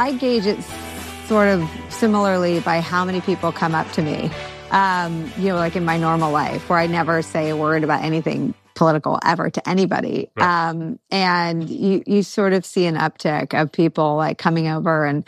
I gauge it sort of similarly by how many people come up to me, like in my normal life, where I never say a word about anything political ever to anybody. Right. And you sort of see an uptick of people like coming over and,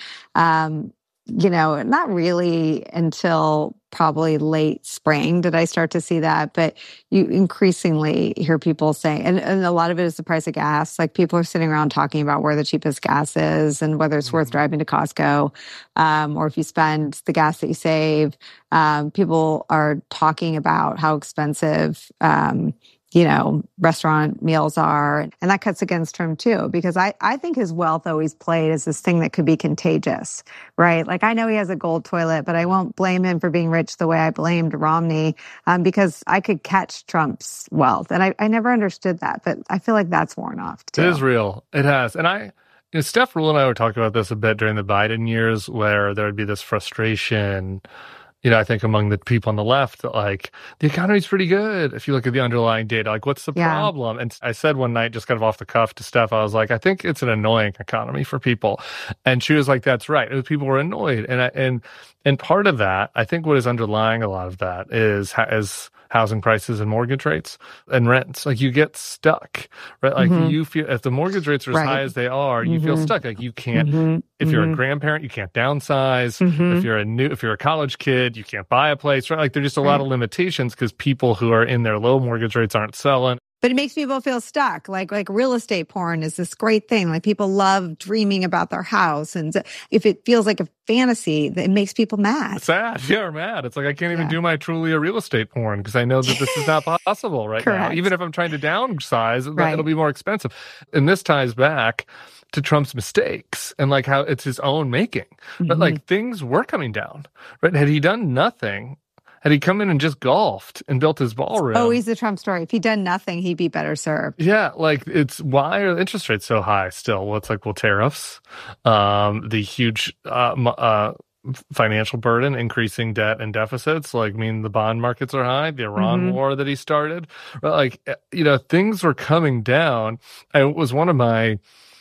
not really until probably late spring did I start to see that. But you increasingly hear people saying, and a lot of it is the price of gas. Like people are sitting around talking about where the cheapest gas is and whether it's worth driving to Costco, or if you spend the gas that you save. People are talking about how expensive, restaurant meals are. And that cuts against Trump too, because I think his wealth always played as this thing that could be contagious, right? Like I know he has a gold toilet, but I won't blame him for being rich the way I blamed Romney, because I could catch Trump's wealth. And I never understood that, but I feel like that's worn off too. It is real. It has. And Steph Rule and I were talking about this a bit during the Biden years, where there would be this frustration, I think among the people on the left, that like the economy's pretty good. If you look at the underlying data, like what's the problem? And I said one night, just kind of off the cuff to Steph, I was like, I think it's an annoying economy for people. And she was like, that's right. People were annoyed. And part of that, I think what is underlying a lot of that is housing prices and mortgage rates and rents. Like you get stuck, right? Like you feel, if the mortgage rates are as high as they are, you feel stuck. Like you can't, if you're a grandparent, you can't downsize. If you're a college kid, you can't buy a place, right? Like there's just a lot of limitations because people who are in their low mortgage rates aren't selling. But it makes people feel stuck. Like real estate porn is this great thing. Like people love dreaming about their house. And if it feels like a fantasy, it makes people mad. Sad. Yeah, or mad. It's like, I can't even do my truly a real estate porn because I know that this is not possible right now. Even if I'm trying to downsize, it'll be more expensive. And this ties back to Trump's mistakes and like how it's his own making. But like things were coming down, right? Had he done nothing, had he come in and just golfed and built his ballroom? Oh, he's the Trump story. If he'd done nothing, he'd be better served. Yeah, like it's why are the interest rates so high still? Well, it's like, tariffs, the huge financial burden, increasing debt and deficits, like mean the bond markets are high, the Iran war that he started. Like, things were coming down. And it was one of my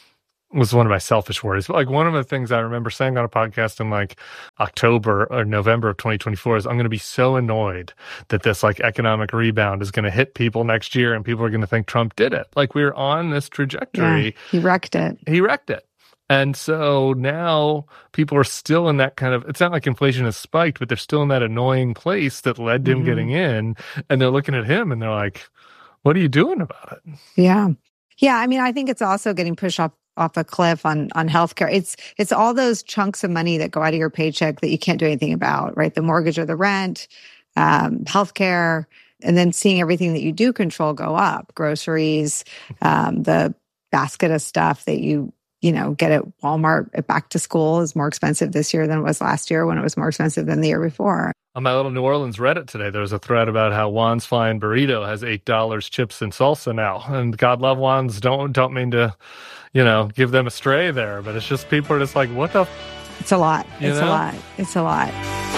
selfish worries. But like one of the things I remember saying on a podcast in like October or November of 2024 is I'm going to be so annoyed that this like economic rebound is going to hit people next year and people are going to think Trump did it. Like we're on this trajectory. Yeah, he wrecked it. And so now people are still in that kind of, it's not like inflation has spiked, but they're still in that annoying place that led to him getting in. And they're looking at him and they're like, what are you doing about it? Yeah. Yeah. I mean, I think it's also getting pushed off a cliff on healthcare. It's all those chunks of money that go out of your paycheck that you can't do anything about, right? The mortgage or the rent, healthcare, and then seeing everything that you do control go up, groceries, the basket of stuff that you get at Walmart at back to school is more expensive this year than it was last year when it was more expensive than the year before. On my little New Orleans Reddit today, there was a thread about how Juan's Flying Burrito has $8 chips and salsa now. And God love Juan's, don't mean to, give them a stray there. But it's just people are just like, what the? It's a lot. It's a lot.